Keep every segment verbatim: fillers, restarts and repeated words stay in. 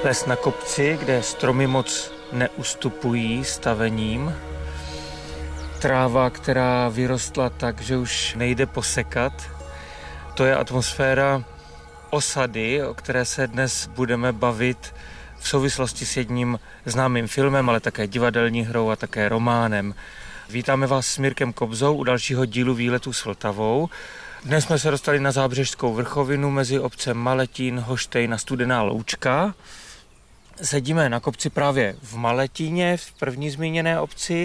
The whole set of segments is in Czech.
Les na kopci, kde stromy moc neustupují stavením. Tráva, která vyrostla tak, že už nejde posekat. To je atmosféra osady, o které se dnes budeme bavit v souvislosti s jedním známým filmem, ale také divadelní hrou a také románem. Vítáme vás s Mirkem Kobzou u dalšího dílu výletu s Vltavou. Dnes jsme se dostali na Zábřežskou vrchovinu mezi obcem Maletín, Hoštejn a Studená Loučka. Sedíme na kopci právě v Maletíně, v první zmíněné obci,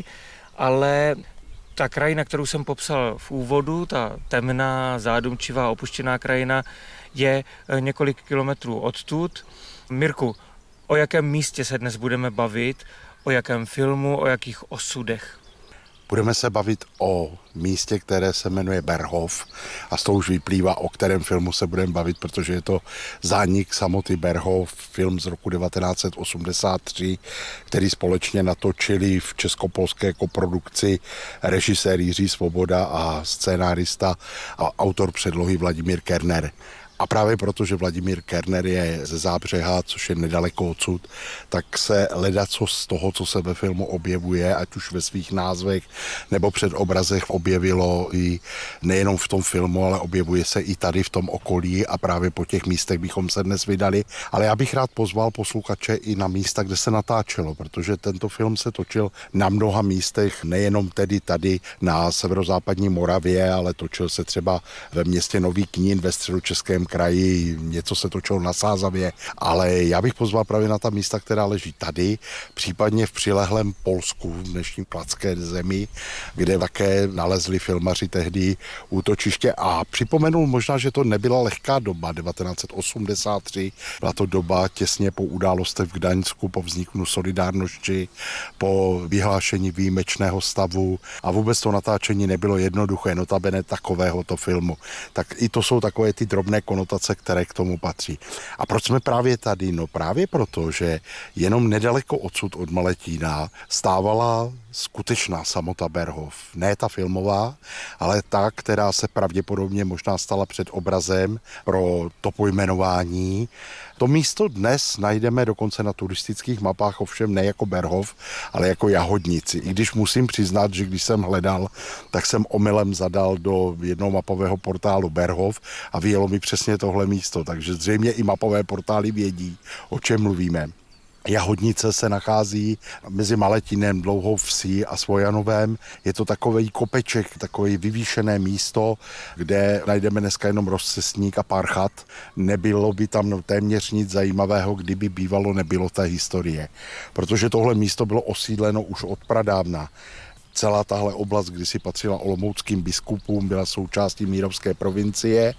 ale ta krajina, kterou jsem popsal v úvodu, ta temná, zádumčivá, opuštěná krajina, je několik kilometrů odtud. Mirku, o jakém místě se dnes budeme bavit, o jakém filmu, o jakých osudech? Budeme se bavit o místě, které se jmenuje Berhof a z toho už vyplývá, o kterém filmu se budeme bavit, protože je to Zánik samoty Berhof, film z roku devatenáct set osmdesát tři, který společně natočili v českopolské koprodukci režisér Jiří Svoboda a scénárista a autor předlohy Vladimír Kerner. A právě proto, že Vladimír Kerner je ze Zábřeha, což je nedaleko odsud, tak se ledaco z toho, co se ve filmu objevuje, ať už ve svých názvech nebo před obrazech, objevilo i nejenom v tom filmu, ale objevuje se i tady v tom okolí a právě po těch místech bychom se dnes vydali. Ale já bych rád pozval posluchače i na místa, kde se natáčelo, protože tento film se točil na mnoha místech, nejenom tedy tady na severozápadní Moravě, ale točil se třeba ve městě Nový Knín ve středočeském kraji, něco se točilo na Sázavě, ale já bych pozval právě na ta místa, která leží tady, případně v přilehlém Polsku, v dnešním Kladské zemi, kde také nalezli filmaři tehdy útočiště a připomenul možná, že to nebyla lehká doba, devatenáct set osmdesát tři, byla to doba těsně po událostech v Gdaňsku, po vzniku Solidarnosti, po vyhlášení výjimečného stavu a vůbec to natáčení nebylo jednoduché, notabene takovéhoto filmu. Tak i to jsou takové ty drobné konotace, které k tomu patří. A proč jsme právě tady? No právě proto, že jenom nedaleko odsud od Maletína stávala skutečná samota Berhof. Ne ta filmová, ale ta, která se pravděpodobně možná stala před obrazem pro to pojmenování. To místo dnes najdeme dokonce na turistických mapách, ovšem ne jako Berhof, ale jako Jahodnici. I když musím přiznat, že když jsem hledal, tak jsem omylem zadal do jednoho mapového portálu Berhof a vyjelo mi přesně tohle místo, takže zřejmě i mapové portály vědí, o čem mluvíme. Jahodnice se nachází mezi Maletínem, Dlouhou Vsí a Svojanovem. Je to takový kopeček, takový vyvýšené místo, kde najdeme dneska jenom rozcestník a pár chat. Nebylo by tam téměř nic zajímavého, kdyby bývalo nebylo té historie. Protože tohle místo bylo osídleno už od pradávna. Celá tahle oblast kdysi patřila olomouckým biskupům, byla součástí Mírovské provincie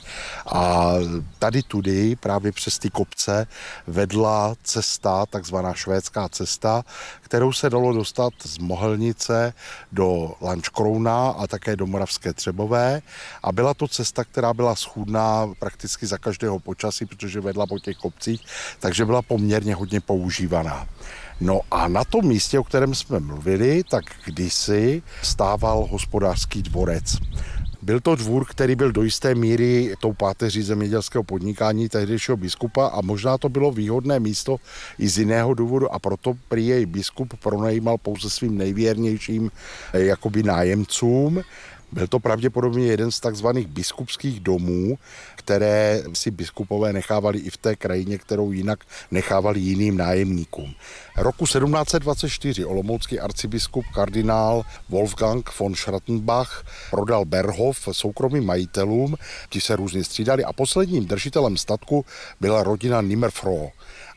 a tady tudy, právě přes ty kopce, vedla cesta, takzvaná švédská cesta, kterou se dalo dostat z Mohelnice do Lanškrouna a také do Moravské Třebové a byla to cesta, která byla schůdná prakticky za každého počasí, protože vedla po těch kopcích, takže byla poměrně hodně používaná. No a na tom místě, o kterém jsme mluvili, tak kdysi stával hospodářský dvorec. Byl to dvůr, který byl do jisté míry tou páteří zemědělského podnikání tehdejšího biskupa a možná to bylo výhodné místo i z jiného důvodu a proto prý jej biskup pronajímal pouze svým nejvěrnějším jakoby nájemcům. Byl to pravděpodobně jeden z takzvaných biskupských domů, které si biskupové nechávali i v té krajině, kterou jinak nechávali jiným nájemníkům. Roku sedmnáct set dvacet čtyři olomoucký arcibiskup kardinál Wolfgang von Schrattenbach prodal Berhof soukromým majitelům, ti se různě střídali a posledním držitelem statku byla rodina Nimmerfroh.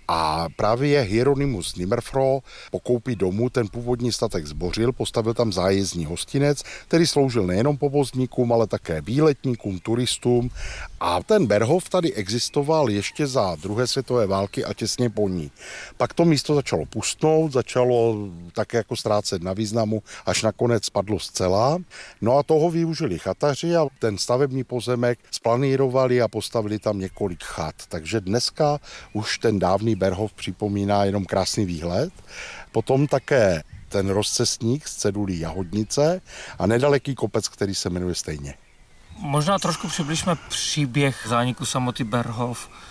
A právě Hieronymus Nimmerfroh po koupi domu ten původní statek zbořil, postavil tam zájezdní hostinec, který sloužil nejenom povozníkům, ale také výletníkům, turistům. A ten Berhof tady existoval ještě za druhé světové války a těsně po ní. Pak to místo začalo pustnout, začalo tak jako ztrácet na významu, až nakonec spadlo zcela. No a toho využili chataři a ten stavební pozemek splanírovali a postavili tam několik chat. Takže dneska už ten dávný Berhof připomíná jenom krásný výhled. Potom také ten rozcestník z cedulí Jahodnice a nedaleký kopec, který se jmenuje stejně. Možná trošku přibližme příběh zániku samoty Berhof.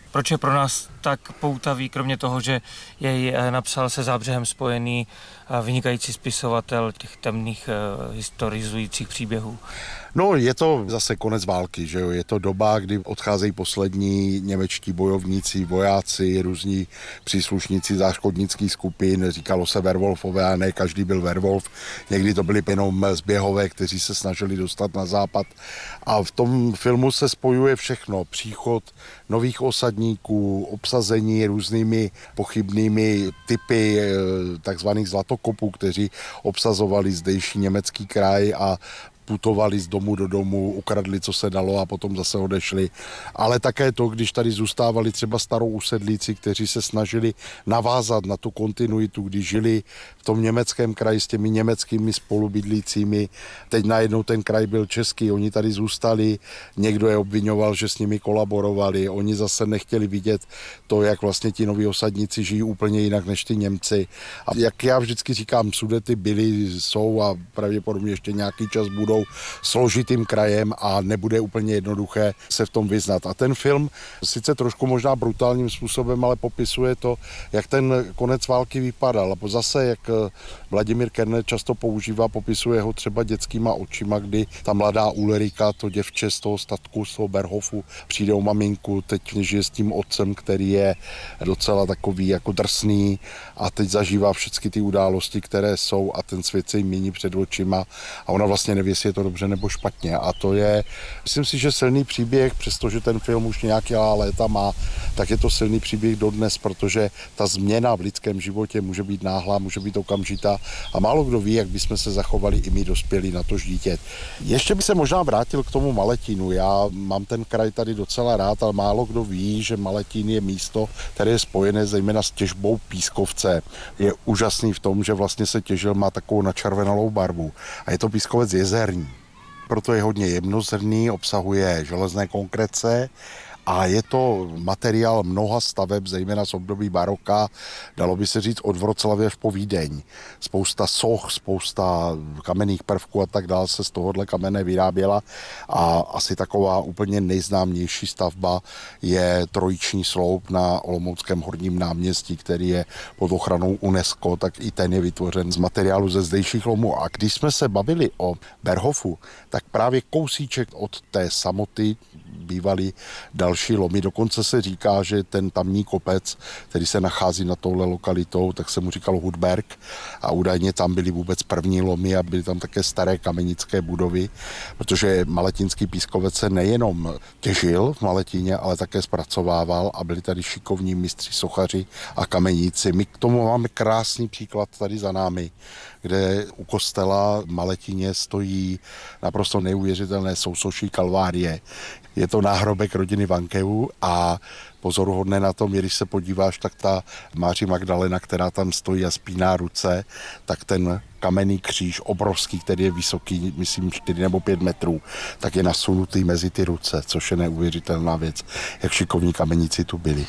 Proč je pro nás tak poutavý, kromě toho, že jej napsal se Zábřehem spojený vynikající spisovatel těch temných historizujících příběhů? No, je to zase konec války, že jo? Je to doba, kdy odcházejí poslední němečtí bojovníci, vojáci, různí příslušníci záškodnických skupin, říkalo se Werwolfové, a ne každý byl Werwolf. Někdy to byli jenom zběhové, kteří se snažili dostat na západ. A v tom filmu se spojuje všechno. Příchod nových osadníků, obsazení různými pochybnými typy takzvaných zlatokopů, kteří obsazovali zdejší německý kraj a putovali z domu do domu, ukradli, co se dalo a potom zase odešli. Ale také to, když tady zůstávali třeba starou usedlíci, kteří se snažili navázat na tu kontinuitu, když žili v tom německém kraji s těmi německými spolubydlícími. Teď najednou ten kraj byl český, oni tady zůstali, někdo je obvinoval, že s nimi kolaborovali, oni zase nechtěli vidět to, jak vlastně ti noví osadníci žijí úplně jinak než ty Němci. A jak já vždycky říkám, Sudety byly, jsou a pravděpodobně ještě nějaký čas budou složitým krajem a nebude úplně jednoduché se v tom vyznat. A ten film sice trošku možná brutálním způsobem, ale popisuje to, jak ten konec války vypadal. A zase, jak Vladimír Kerner často používá, popisuje ho třeba dětskýma očima, kdy ta mladá Ulrika, to děvče z toho statku, z toho Berhofu, přijde o maminku, teď žije s tím otcem, který je docela takový jako drsný a teď zažívá všechny ty události, které jsou a ten svět se jim mění před očima a ona vlastně neví, jestli je to dobře nebo špatně. A to je, myslím si, že silný příběh, přestože ten film už nějaká léta má, tak je to silný příběh dodnes, protože ta změna v lidském životě může být náhlá, může být okamžitá a málo kdo ví, jak bychom se zachovali i my dospělí na to dítě. Ještě by se možná vrátil k tomu Maletínu. Já mám ten kraj tady docela rád, ale málo kdo ví, že Maletín je místo, které je spojené zejména s těžbou pískovce. Je úžasný v tom, že vlastně se těžil, má takovou načervenalou barvu a je to pískovec jezerní. Proto je hodně jemnozrnný, obsahuje železné konkrece a je to materiál mnoha staveb, zejména z období baroka, dalo by se říct od Vroclavy až po Vídeň. Spousta soch, spousta kamenných prvků a tak dále se z tohohle kamene vyráběla a asi taková úplně nejznámější stavba je trojiční sloup na Olomouckém Horním náměstí, který je pod ochranou UNESCO, tak i ten je vytvořen z materiálu ze zdejších lomů. A když jsme se bavili o Berhofu, tak právě kousíček od té samoty bývaly další lomy. Dokonce se říká, že ten tamní kopec, který se nachází na touhle lokalitou, tak se mu říkalo Hudberg a údajně tam byly vůbec první lomy a byly tam také staré kamenické budovy, protože Maletinský pískovec se nejenom těžil v Maletíně, ale také zpracovával a byli tady šikovní mistři, sochaři a kameníci. My k tomu máme krásný příklad tady za námi, kde u kostela v Maletíně stojí naprosto neuvěřitelné sousoší kalvárie. Je to náhrobek rodiny Vankevů a pozoruhodné na tom, když se podíváš, tak ta Máří Magdalena, která tam stojí a spíná ruce, tak ten kamenný kříž obrovský, který je vysoký, myslím, čtyři nebo pět metrů, tak je nasunutý mezi ty ruce, což je neuvěřitelná věc, jak šikovní kameníci tu byli.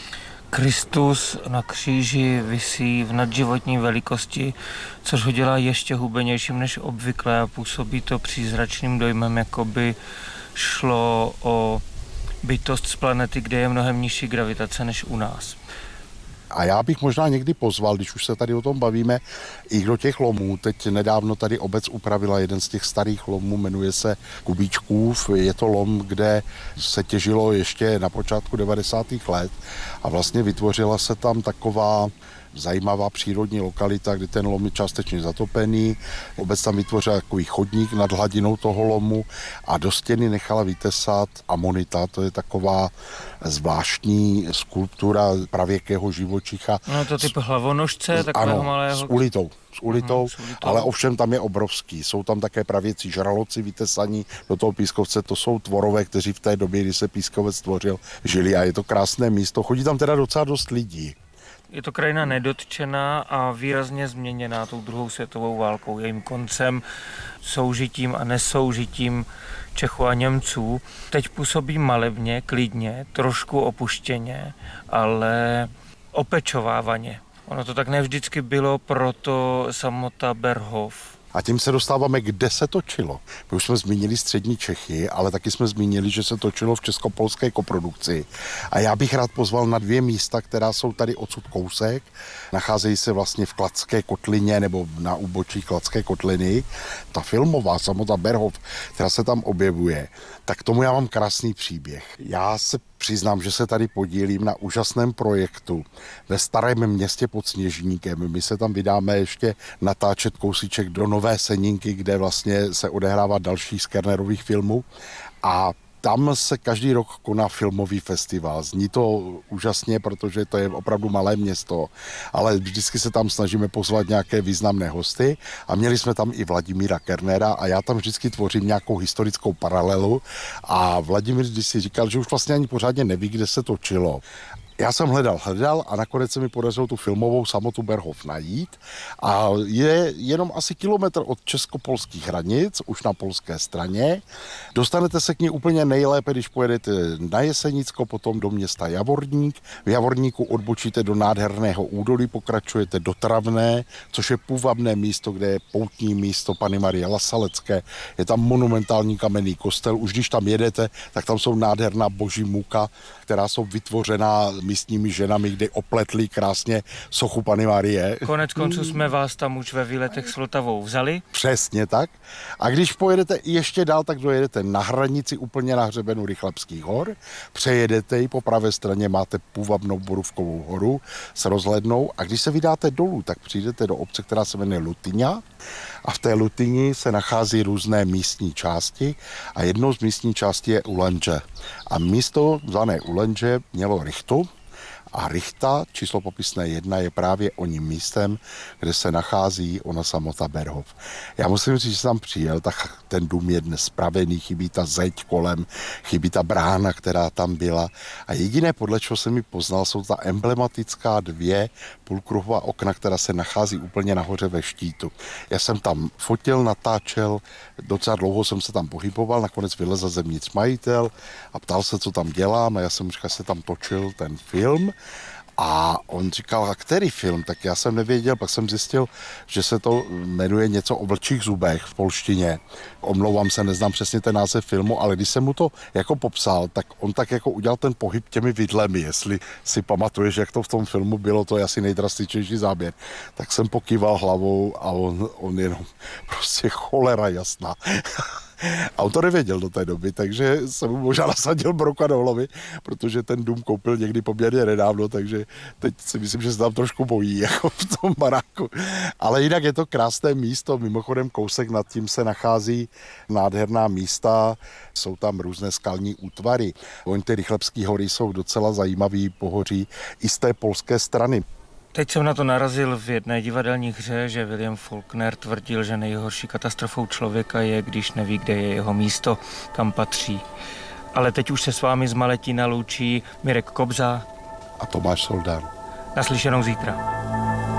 Kristus na kříži visí v nadživotní velikosti, což ho dělá ještě hubenějším než obvykle a působí to přízračným dojmem, jako by šlo o bytost z planety, kde je mnohem nižší gravitace než u nás. A já bych možná někdy pozval, když už se tady o tom bavíme, i do těch lomů. Teď nedávno tady obec upravila jeden z těch starých lomů, jmenuje se Kubíčkův. Je to lom, kde se těžilo ještě na počátku devadesátých let a vlastně vytvořila se tam taková zajímavá přírodní lokalita, kdy ten lom je částečně zatopený. Obec tam vytvořila takový chodník nad hladinou toho lomu a do stěny nechala vytesat amonita, to je taková zvláštní skulptura pravěkého živočicha. No to typ hlavonožce, takového ano, malého. s ulitou. S ulitou, Aha, s ulitou, ale ovšem tam je obrovský. Jsou tam také pravěcí žraloci vytesaní do toho pískovce. To jsou tvorové, kteří v té době, kdy se pískovec tvořil, žili a je to krásné místo. Chodí tam teda docela dost lidí. Je to krajina nedotčená a výrazně změněná tou druhou světovou válkou, jejím koncem, soužitím a nesoužitím Čechů a Němců. Teď působí malebně, klidně, trošku opuštěně, ale opečovávaně. Ono to tak nevždycky bylo, proto samota Berhof A tím se dostáváme, kde se točilo. My už jsme zmínili střední Čechy, ale taky jsme zmínili, že se točilo v českopolské koprodukci. A já bych rád pozval na dvě místa, která jsou tady odsud kousek. Nacházejí se vlastně v Kladské kotlině nebo na úbočí Kladské kotliny. Ta filmová samota Berhof, která se tam objevuje, tak tomu já mám krásný příběh. Já se přiznám, že se tady podílím na úžasném projektu ve Starém Městě pod Sněžníkem. My se tam vydáme ještě natáčet kousíček do Nové Seninky, kde vlastně se odehrává další z Kernerových filmů. A tam se každý rok koná filmový festival. Zní to úžasně, protože to je opravdu malé město, ale vždycky se tam snažíme pozvat nějaké významné hosty a měli jsme tam i Vladimíra Kernera a já tam vždycky tvořím nějakou historickou paralelu a Vladimír když si říkal, že už vlastně ani pořádně neví, kde se točilo. Já jsem hledal, hledal a nakonec se mi podařilo tu filmovou samotu Berhof najít a je jenom asi kilometr od českopolských hranic, už na polské straně. Dostanete se k ní úplně nejlépe, když pojedete na Jesenicko, potom do města Javorník. V Javorníku odbočíte do nádherného údolí, pokračujete do Travné, což je půvabné místo, kde je poutní místo Panny Marie Lasalecké. Je tam monumentální kamenný kostel. Už když tam jedete, tak tam jsou nádherná boží muka, která jsou vytvořená místními ženami, kde opletli krásně sochu Panny Marie. Konec konců jsme vás tam už ve výletech s Vltavou vzali. Přesně tak. A když pojedete ještě dál, tak dojedete na hranici úplně na hřebenu Rychlebských hor, přejedete ji, po pravé straně máte půvabnou Borůvkovou horu s rozhlednou a když se vydáte dolů, tak přijdete do obce, která se jmenuje Lutyňa a v té Lutyni se nachází různé místní části a jednou z místních částí je Ulenže. A místo zvané Ulenže mělo Rychtu, a Rychta, číslo popisné jedna, je právě oním místem, kde se nachází ona samota Berhof. Já musím říct, že jsem tam přijel, tak ten dům je dnes spravený, chybí ta zeď kolem, chybí ta brána, která tam byla. A jediné, podle čeho jsem mi poznal, jsou ta emblematická dvě půlkruhová okna, která se nachází úplně nahoře ve štítu. Já jsem tam fotil, natáčel, docela dlouho jsem se tam pohyboval, nakonec vylezl zevnitř majitel a ptal se, co tam dělám a já jsem říkal, že se tam točil ten film. A on říkal, a který film? Tak já jsem nevěděl, pak jsem zjistil, že se to jmenuje něco o vlčích zubech v polštině. Omlouvám se, neznám přesně ten název filmu, ale když jsem mu to jako popsal, tak on tak jako udělal ten pohyb těmi vidlemi, jestli si pamatuješ, jak to v tom filmu bylo, to je asi nejdrastičnější záběr. Tak jsem pokýval hlavou a on, on jenom prostě cholera jasná. A on to nevěděl do té doby, takže jsem mu možná nasadil broka do hlavy, protože ten dům koupil někdy poměrně nedávno, takže teď si myslím, že se tam trošku bojí, jako v tom baráku. Ale jinak je to krásné místo, mimochodem kousek nad tím se nachází nádherná místa, jsou tam různé skalní útvary. Oni ty Rychlebské hory jsou docela zajímavý pohoří i z té polské strany. Teď jsem na to narazil v jedné divadelní hře, že William Faulkner tvrdil, že nejhorší katastrofou člověka je, když neví, kde je jeho místo, kam patří. Ale teď už se s vámi z Maletína loučí Mirek Kobza a Tomáš Soldán. Naslyšenou zítra.